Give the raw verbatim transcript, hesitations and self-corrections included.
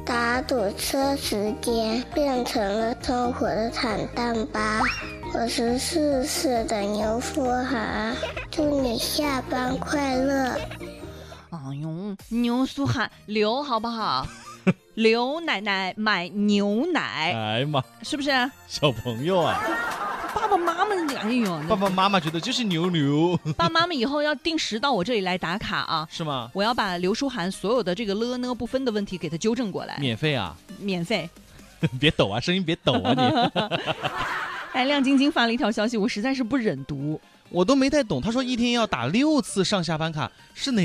打堵车时间变成了生活的惨淡吧。我是四岁的牛书涵，祝你下班快乐。 哎呦，牛书涵刘好不好？刘奶奶买牛奶， 哎呀妈， 是不是？ 小朋友啊， 爸爸妈妈，哎呦， 爸爸妈妈觉得就是牛牛， 爸妈们以后要定时到我这里来打卡啊， 是吗？ 我要把刘书涵所有的这个了呢不分的问题给他纠正过来， 免费啊？ 免费。 别抖啊，声音别抖啊你。 哎，亮晶晶发了一条消息，我实在是不忍读， 我都没太懂，他说一天要打六次上下班卡，是哪